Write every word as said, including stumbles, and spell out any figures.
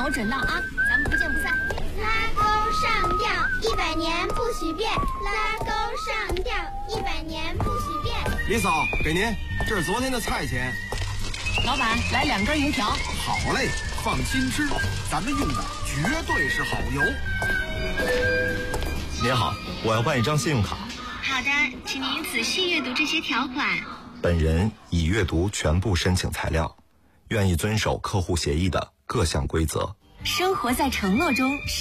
保准当啊！咱们不见不散。 拉钩上吊，一百年不许变。拉钩上吊，一百年不许变。 李嫂，给您，这是昨天的菜钱。 老板，来两根油条。 好嘞，放心吃，咱们用的绝对是好油。 您好，我要办一张信用卡。 好的，请您仔细阅读这些条款。 本人已阅读全部申请材料，愿意遵守客户协议的各项规则。 生活在承诺中。